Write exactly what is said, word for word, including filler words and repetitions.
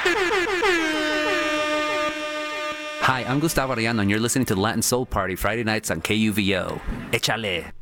Hi, I'm Gustavo Arellano, and you're listening to Latin Soul Party Friday nights on K U V O. Échale.